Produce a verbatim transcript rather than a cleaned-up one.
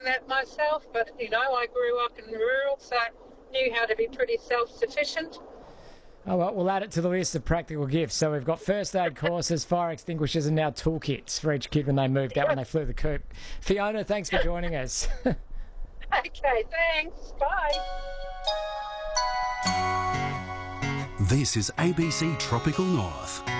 that myself, but, you know, I grew up in rural, so knew how to be pretty self-sufficient. Oh, well, we'll add it to the list of practical gifts. So we've got first aid courses, fire extinguishers, and now toolkits for each kid when they moved out, when they flew the coop. Fiona, thanks for joining us. Okay, thanks. Bye. This is A B C Tropical North.